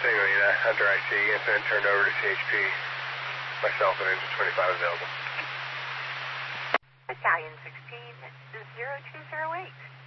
Tango Unit, Hunter IC, incident turned over to CHP. Myself and engine 25 available. Battalion 16, 0208.